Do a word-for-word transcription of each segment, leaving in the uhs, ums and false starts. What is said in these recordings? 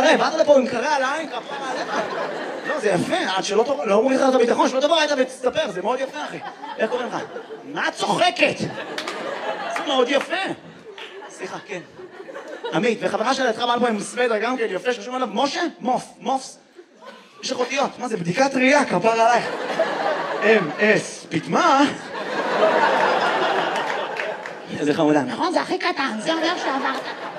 מקרה, באת לפה עם קרה על העין, כפרה עליך. לא, זה יפה, עד שלא תבוא, לא אומרים לך את הביטחון, שלא תבוא היית ותסתפר, זה מאוד יפה, אחי. איך קוראים לך? מה את צוחקת? זה מאוד יפה. סליחה, כן. עמית, וחברה שלה התחברה פה עם סוודר גם כן, יפה, שחשוב עליו, משה? מוף, מופס. יש לך אותיות, מה זה? בדיקת ראייה, כפר עלייך. אם אס, פתמה? איזה חמודה. נכון, זה הכי קטן, זה אומר שעברת.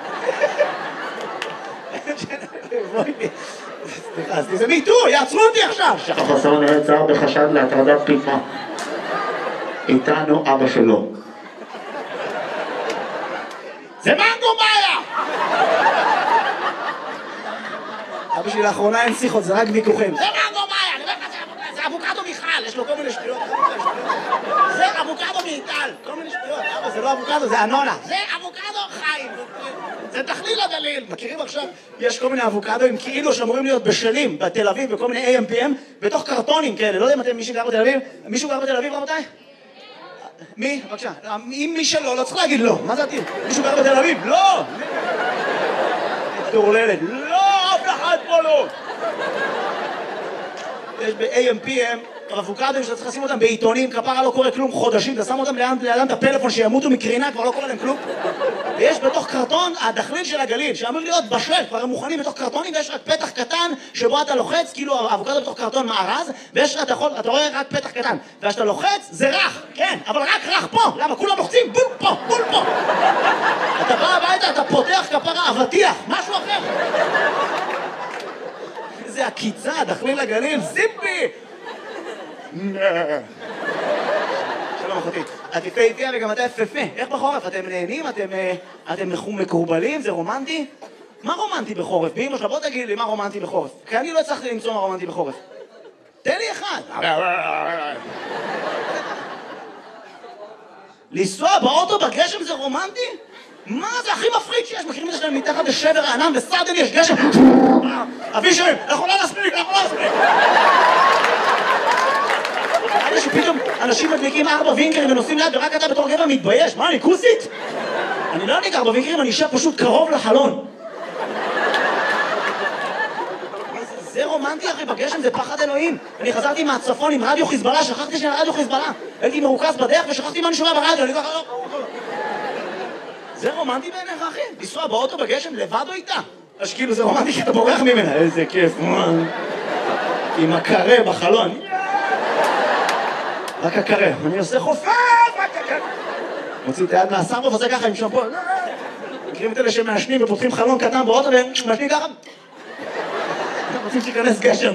סליחה, זה מיטו, יעצרו אותי עכשיו! החסר נעצר בחשד להטרדת פתמה. איתנו אבא שלו. זה מנגו מאיה! אבא שלי לאחרונה אין שיחות, זה רק ויכוחים. זה מנגו מאיה, אני אומר לך, זה אבוקדו מיכל, יש לו כל מיני שטויות. זה אבוקדו מיטל, כל מיני שטויות. אבא, זה לא אבוקדו, זה אנונה. זה אבוקדו חיים. זה תכליל הגליל. מכירים עכשיו? יש כל מיני אבוקדוים כאילו שאמורים להיות בשלים בתל אביב, בכל מיני איי אם פי אם, בתוך קרטונים כאלה. לא יודע אם אתם מישהו גר בתל אביב? מישהו גר בתל אביב, רבותיי? מי? בבקשה. אם מי שלא, לא צריך להגיד לא. מה זה עתיד? מישהו גר בתל אביב? לא! תורללת. לא! אף אחד פה לא! יש ב-איי אם פי אם אבוקדוים שאתה צריך לשים אותם בעיתונים, כפרה לא קורה כלום חודשים, אתה שם אותם לידם את הפלאפון שימותו מקרינה, כבר לא קורה להם כלום. ויש בתוך קרטון הדחליל של הגליל, שאמור להיות בשל, כבר הם מוכנים בתוך קרטונים, ויש רק פתח קטן שבו אתה לוחץ, כאילו האבוקדו בתוך קרטון מארז, ויש אתה יכול, אתה רואה רק פתח קטן, וכשאתה לוחץ זה רך, כן, אבל רק רך פה, למה? כולם לוחצים בול פה, בול פה. אתה בא הביתה, אתה פותח כפרה אבטיח, משהו אחר. איזה עקיצה, דחליל הגליל, זיפי! שלום אחותי, את יפה איתי וגם אתה יפה, איך בחורף? אתם נהנים? אתם מקורבלים? זה רומנטי? מה רומנטי בחורף? באמא שלה, בוא תגיד לי מה רומנטי בחורף, כי אני לא הצלחתי למצוא מה רומנטי בחורף. תן לי אחד. לנסוע באוטו בגשם זה רומנטי? מה זה הכי מפחיד שיש? מכירים את זה שלהם מתחת לשבר הענן וסרדן יש גשם? אבי שלהם, אנחנו לא נספיק, אנחנו לא נספיק. נראה לי שפתאום אנשים מדליקים ארבע וינקרים ונוסעים ליד ורק אתה בתור גבר מתבייש. מה, אני כוסית? אני לא אדליק ארבע וינקרים, אני אשב פשוט קרוב לחלון. זה רומנטי אחי, בגשם זה פחד אלוהים. אני חזרתי מהצפון עם רדיו חיזבאללה, שכחתי שאני רדיו חיזבאללה. הייתי מרוכז בדרך ושכחתי מה אני שומע ברדיו, אני ככה לא... זה רומנטי בעיניך אחי? לנסוע באוטו בגשם לבד או איתה? אז כאילו זה רומנטי כי אתה בורח ממנה. איזה כיף, עם הקרה בחלון. רק הקרה, אני עושה חופף, רק הקרה. מוציא את היד מהסרבוף, עושה ככה עם שמפו. מכירים את אלה שמעשנים ופותחים חלון קטן באוטו ומעשנים ככה. רוצים שיכנס גשר.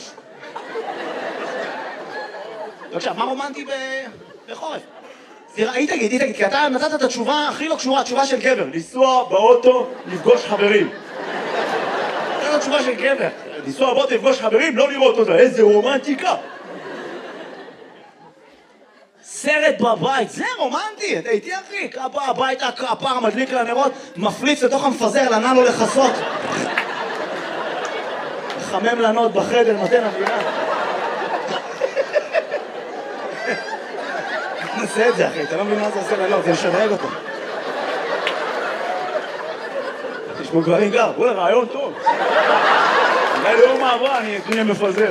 עכשיו, מה רומנטי בחורף? היא תגיד, היא תגיד, כי אתה נתת את התשובה הכי לא קשורה, התשובה של גבר. לנסוע באוטו, לפגוש חברים. זאת התשובה של גבר. לנסוע באוטו, לפגוש חברים, לא לראות אותה. איזה רומנטיקה. סרט בבית, זה רומנטי, אתה איתי אחי, כפה הביתה, כפר, מדליק לנרות, מפליץ לתוך המפזר, לנע לו לחסות. חמם לנות בחדר, נותן אווירה. נעשה את זה אחי, אתה לא מבין מה זה עושה לנות, זה משדרג אותו. תשמעו גברים גר, בואו לרעיון טוב. אולי ליום מעברה אני אקנה מפזר.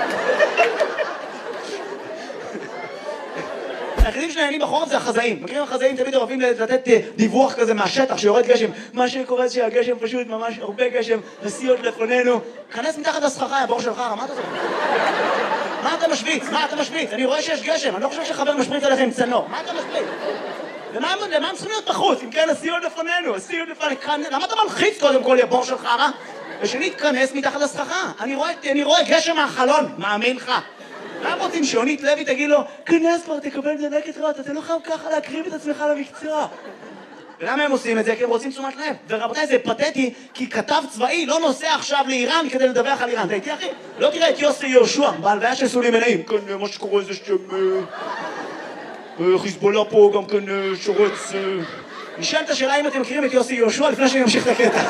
היחידים שנהנים בחורף זה החזאים. מכירים החזאים תמיד אוהבים לתת דיווח כזה מהשטח שיורד גשם. מה שקורה זה שהגשם פשוט ממש הרבה גשם, נסיעות לפנינו. כנס מתחת לסככה, הבור שלך, מה אתה זוכר? מה אתה משוויץ? מה אתה משוויץ? אני רואה שיש גשם, אני לא חושב שחבר משוויץ עליך עם צנור. מה אתה משוויץ? למה הם צריכים להיות בחוץ? אם כן, נסיעות לפנינו, נסיעות לפנינו. למה אתה מלחיץ קודם כל הבור שלך, רע? ושנית, כנס מתחת לסככה. אני רואה גשם מהחלון, מאמין לך. מה רוצים שיונית לוי תגיד לו, כנס כבר, תקבל דלקת רעות, אתה לא חייב ככה להקריב את עצמך למקצוע. ולמה הם עושים את זה? כי הם רוצים תשומת לב. ורבותיי, זה פתטי, כי כתב צבאי לא נוסע עכשיו לאיראן כדי לדווח על איראן. אתה איתי אחי? לא תראה את יוסי יהושע, בהלוויה של סולימאני. כן, מה שקורה זה שם... חיזבאללה פה גם כן שורץ... נשאלת השאלה אם אתם מכירים את יוסי יהושע לפני שאני אמשיך את הקטע.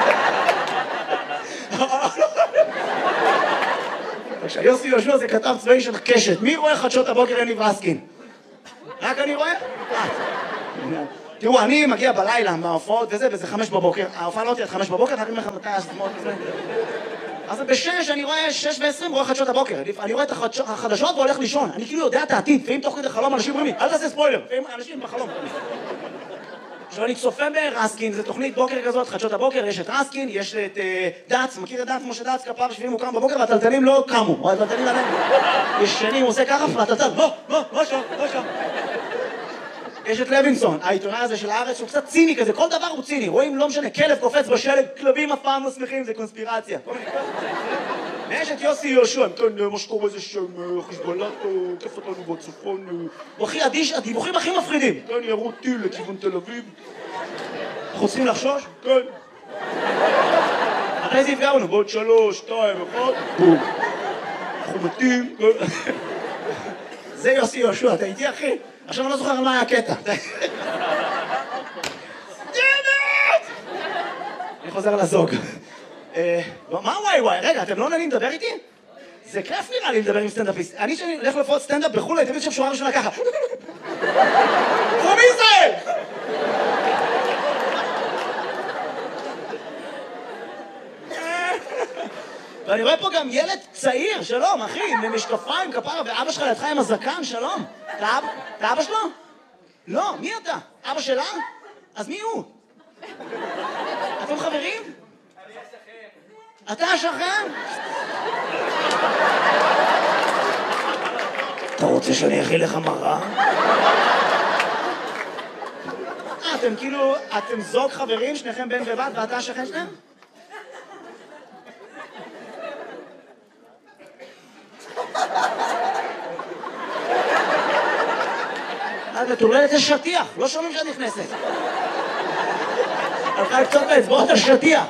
יוסי יהושע זה כתב צבאי של קשת. מי רואה חדשות הבוקר יניב רסקין? רק אני רואה? תראו, אני מגיע בלילה מההופעות וזה, וזה חמש בבוקר. ההופעה לא תהיה עד חמש בבוקר, אני אגיד לך מתי השמות וזה. אז בשש, אני רואה, שש ועשרים, רואה חדשות הבוקר. אני רואה את החדשות והולך לישון. אני כאילו יודע את העתיד, ואם תוך כדי חלום אנשים אומרים לי, אל תעשה ספוילר. ואם אנשים בחלום. עכשיו אני צופה ברסקין, זו תוכנית בוקר כזאת, חדשות הבוקר, יש את רסקין, יש את דאץ, מכיר את דאץ, משה דאץ, כפר שביעים הוא קם בבוקר, והטלטלים לא קמו. הטלטלים עליהם ישנים, הוא עושה ככה, והטלטל, לא, לא, לא שם, לא שם. יש את לוינסון, העיתונאי הזה של הארץ, הוא קצת ציני כזה, כל דבר הוא ציני, רואים, לא משנה, כלב קופץ בשלג, כלבים אף פעם לא שמחים, זה קונספירציה. ויש את יוסי יהושע, כן, מה שקורה זה שם, חיזבאללה, כיף אותנו בצפון, הוא הכי אדיש, הדיווחים הכי מפחידים. כן, ירו טיל לכיוון תל אביב. אנחנו צריכים לחשוש? כן. אחרי זה יפגענו, בעוד שלוש, שתיים, אחד, בום. אנחנו מתים. זה יוסי יהושע, אתה איתי אחי? עכשיו אני לא זוכר על מה היה הקטע. אני חוזר לזוג. מה וואי וואי? רגע, אתם לא נהנים לדבר איתי? זה כיף נראה לי לדבר עם סטנדאפיסט. אני שאני הולך לפחות סטנדאפ בחו"ל, הייתי תמיד שם שורה ראשונה ככה. פרום ישראל! ואני רואה פה גם ילד צעיר, שלום, אחי, עם משקפיים, כפרה, ואבא שלך לידך עם הזקן, שלום. אתה אבא שלו? לא, מי אתה? אבא שלה? אז מי הוא? אתם חברים? אתה השכן? אתה רוצה שאני אכיל לך מראה? אתם כאילו, אתם זוג חברים, שניכם בן ובת, ואתה השכן שלהם? אז מטורללת יש שטיח, לא שומעים שאת נכנסת. הלכה קצת באצבעות השטיח.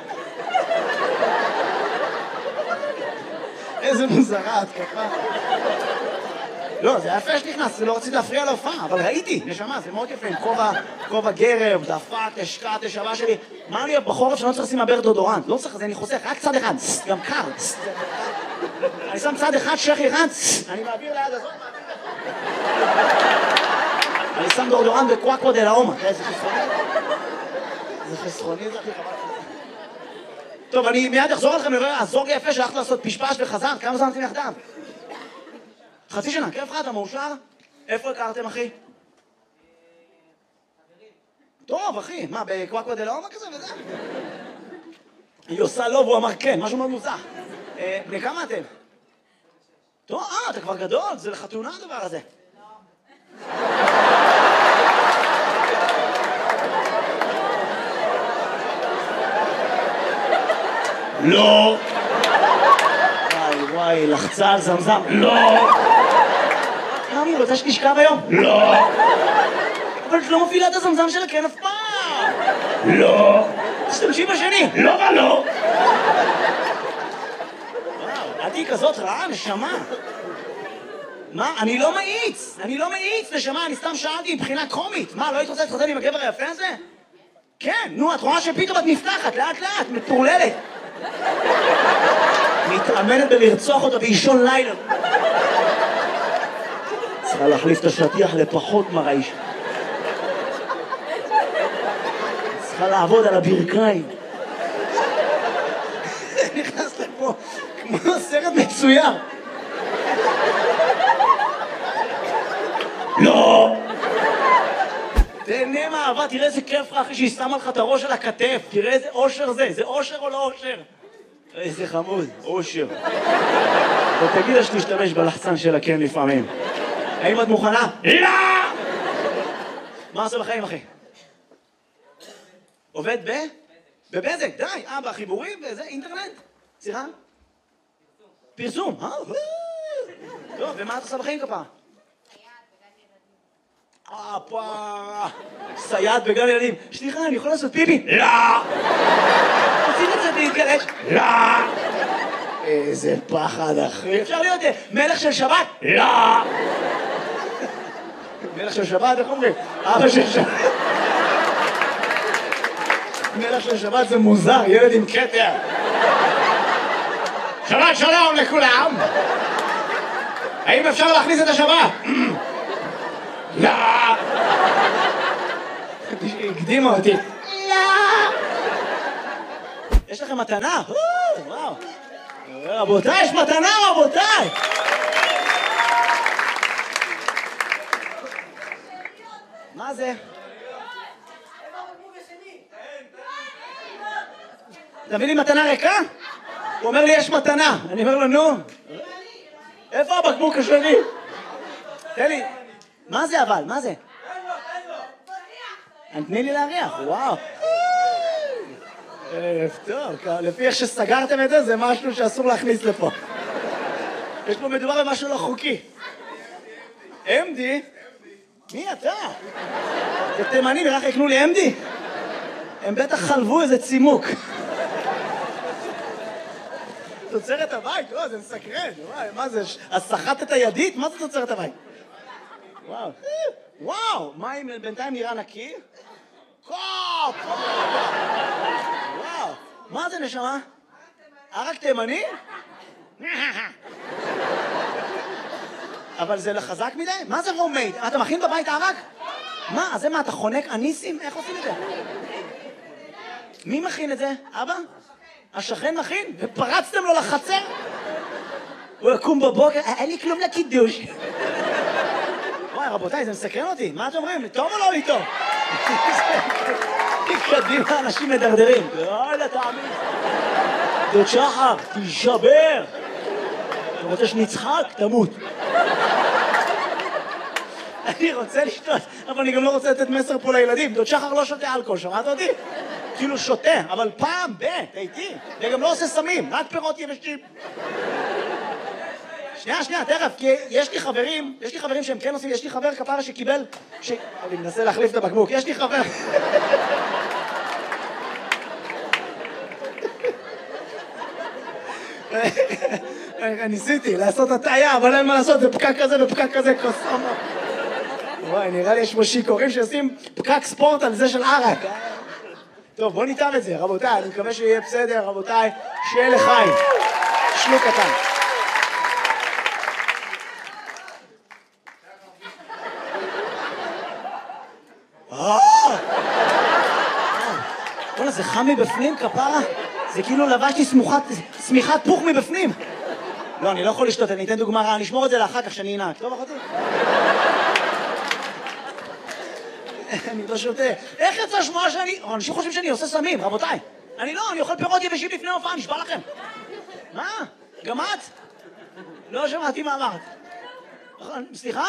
איזה מוזרה, התקפה. לא, זה יפה שנכנס, לא רציתי להפריע להופעה, אבל ראיתי, נשמה, זה מאוד יפה, עם כובע גרב, דפק, השקעת, השבה שלי. מה לי בחורף שאני לא צריך לשים מעבר דודורנט? לא צריך, זה אני חוסך, רק צד אחד, גם קר. אני שם צד אחד, שכי אחד, אני מעביר ליד הזאת, אני שם דודורנט בקוואקווה דה לאומה. איזה חסרוני? זה חסרוני, זה הכי חבל. טוב, אני מיד אחזור לכם לראה, הזוג יפה שהלכת לעשות פשפש וחזרת, כמה זמן אתם יחדיו? חצי שנה, כיף לך, אתה מאושר? איפה הכרתם, אחי? טוב, אחי, מה, בקוואקווה דה לאומה כזה וזה? היא עושה לא, והוא אמר כן, משהו מאוד מוזר. בני כמה אתם? טוב, אה, אתה כבר גדול, זה לחתונה הדבר הזה. לא. וואי וואי, לחצה על זמזם. לא. כמי, רוצה שתשכב היום? לא. אבל את לא מפעילה את הזמזם שלה כן אף פעם. לא. תשתמשי בשני. לא מה לא. וואו, את היא כזאת רעה, נשמה. מה? אני לא מאיץ. אני לא מאיץ, נשמה, אני סתם שאלתי מבחינה קומית. מה, לא היית רוצה להתחתן עם הגבר היפה הזה? כן, נו, את רואה שפתאום את נפתחת, לאט לאט, מטורללת. מתאמנת בלרצוח אותה באישון לילה. צריכה להחליף את השטיח לפחות מרעיש. צריכה לעבוד על הברכיים. נכנס לפה כמו סרט מצויר. לא! תהנה מהאהבה, תראה איזה כיף לך אחי שהיא שמה לך את הראש על הכתף. תראה איזה אושר זה, זה אושר או לא אושר? איזה חמוד, אושר. ותגיד לה שתשתמש בלחצן שלה כן לפעמים. האם את מוכנה? לא! מה עושה בחיים אחי? עובד ב? בבזק, די. אה, בחיבורים וזה, אינטרנט? סליחה? פרסום. אה, טוב, ומה את עושה בחיים כפה? אה, פה... סייעת בגן ילדים. סליחה, אני יכול לעשות פיפי? לא! עושים את זה להתגלש? לא! איזה פחד, אחי. אפשר להיות מלך של שבת? לא! מלך של שבת, איך אומרים? אבא של שבת. מלך של שבת זה מוזר, ילד עם כתר. שבת שלום לכולם! האם אפשר להכניס את השבת? לא! הקדימה אותי. לא! יש לכם מתנה? וואו. רבותיי, יש מתנה, רבותיי! מה זה? תביא לי מתנה ריקה? הוא אומר לי, יש מתנה. אני אומר לו, נו. איפה הבקבוק השני? תן לי. מה זה אבל? מה זה? תני לי להריח, וואו. טוב, לפי איך שסגרתם את זה, זה משהו שאסור להכניס לפה. יש פה מדובר במשהו לא חוקי. אם די? מי אתה? זה תימני, נראה יקנו לי אם די? הם בטח חלבו איזה צימוק. תוצרת הבית, וואו, זה מסקרן. מה זה? אז סחטת הידית? מה זה תוצרת הבית? וואו. וואו, מים בינתיים נראה נקי? קופ! וואו, מה זה נשמה? ערק תימני? אבל זה לחזק מדי? מה זה רומייד? אתה מכין בבית ערק? מה? אז זה מה, אתה חונק אניסים? איך עושים את זה? מי מכין את זה? אבא? השכן מכין? ופרצתם לו לחצר? הוא יקום בבוקר, אין לי כלום לקידוש. וואי, רבותיי, זה מסקרן אותי. מה אתם אומרים? טוב או לא לי טוב? קדימה, אנשים מדרדרים. יאללה, תאמין. דוד שחר, תישבר. אתה רוצה שנצחק? תמות. אני רוצה לשתות, אבל אני גם לא רוצה לתת מסר פה לילדים. דוד שחר לא שותה אלכוהול, שמעת אותי? כאילו שותה, אבל פעם, ב, תהייתי. וגם לא עושה סמים, רק פירות יבשים. שנייה, שנייה, תכף, כי יש לי חברים, יש לי חברים שהם כן עושים, יש לי חבר כפרה שקיבל, ש... אני מנסה להחליף את הבקבוק, יש לי חבר... ניסיתי לעשות הטעיה, אבל אין מה לעשות, זה פקק כזה ופקק כזה, קוסומו. וואי, נראה לי יש פה שיכורים שעושים פקק ספורט על זה של ערק. טוב, בוא ניתן את זה, רבותיי, אני מקווה שיהיה בסדר, רבותיי, שיהיה לחיים. שלוק קטן. וואלה, זה חם מבפנים, כפרה? זה כאילו לבשתי סמיכת פוך מבפנים. לא, אני לא יכול לשתות, אני אתן דוגמה רעה, אני אשמור את זה לאחר כך שאני אנהג. טוב, אחותי? אני לא שותה. איך יצא שמוע שאני... אנשים חושבים שאני עושה סמים, רבותיי. אני לא, אני אוכל פירות יבשים לפני הופעה, נשבע לכם. מה? גם את? לא שמעתי מה אמרת. סליחה?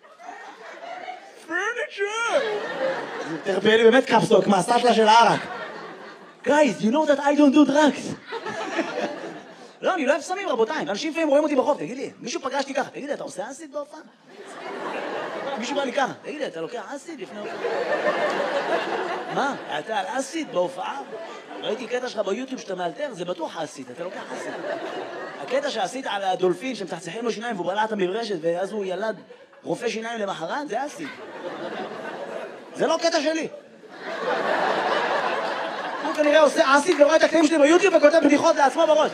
פרניצ'ר! תרפא לי באמת קפסטוק, מהסטלה של הערק. Guys, you know that I don't do drugs. לא, אני לא אוהב סמים, רבותיי. אנשים לפעמים רואים אותי ברחוב, תגיד לי, מישהו פגשתי ככה, תגיד לי, אתה עושה אסיד בהופעה? מישהו בא לי ככה, תגיד לי, אתה לוקח אסיד לפני הופעה? מה? אתה על אסיד בהופעה? ראיתי קטע שלך ביוטיוב שאתה מאלתר, זה בטוח אסיד, אתה לוקח אסיד. הקטע שעשית על הדולפין שמצחצחים לו שיניים והוא בלע את המברשת ואז הוא ילד רופא שיניים למחרת, זה אסיד. זה לא קטע שלי. הוא כנראה עושה אסיד ורואה את הקטעים שלי ביוטיוב וכותב בדיחות לעצמו בראש.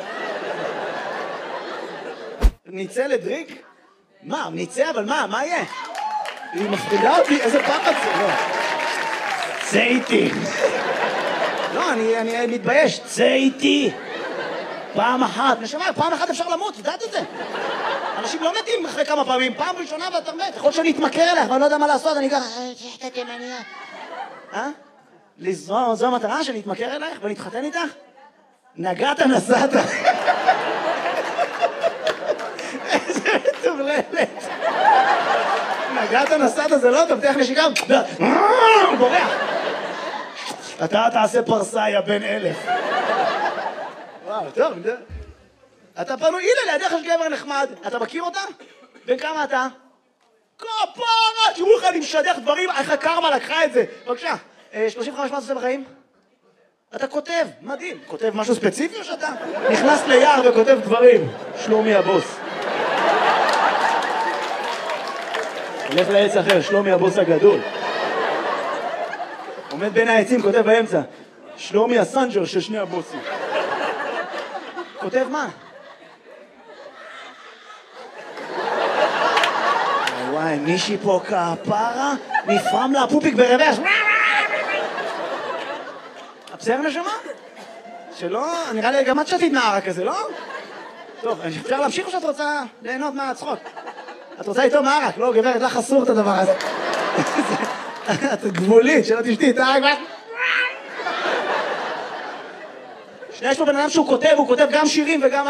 ניצא לדריק? מה, ניצא? אבל מה? מה יהיה? היא מפחידה אותי, איזה פחד זה? צא איתי. לא, אני מתבייש. צא איתי. פעם אחת. נשמע, פעם אחת אפשר למות, יודעת את זה? אנשים לא מתים אחרי כמה פעמים. פעם ראשונה ואתה מת. יכול שאני אתמכר אליך ואני לא יודע מה לעשות, אני ככה... שחטא תימניה. אה? זו המטרה שאני אתמכר אלייך ונתחתן איתך? נגעת נסעת. איזה מטורללת. נגעת נסעת זה לא טוב, תלך נשיקה. הוא בורח. אתה תעשה פרסה, יא בן אלף. וואו, טוב. אתה פנוי, הנה לידיך יש גבר נחמד. אתה מכיר אותה? בן כמה אתה? כפרה! תראו לך, אני משדך דברים, איך הקרמה לקחה את זה. בבקשה. שלושים וחמש מה אתה עושה בחיים? אתה כותב, מדהים. כותב משהו ספציפי או שאתה נכנס ליער וכותב דברים? שלומי הבוס. הולך לעץ אחר, שלומי הבוס הגדול. עומד בין העצים, כותב באמצע. שלומי הסנג'ר של שני הבוסים. כותב מה? וואי, מישהי פה כפרה, נפרם לה פופיק ברבש. בסדר נשמה? שלא, נראה לי גם את שתית נערה כזה, לא? טוב, אפשר להמשיך או שאת רוצה ליהנות מהצחוק? את רוצה איתו מערק, לא גברת, לך אסור את הדבר הזה. את גבולית, שלא תשתי את הערק. יש פה בן אדם שהוא כותב, הוא כותב גם שירים וגם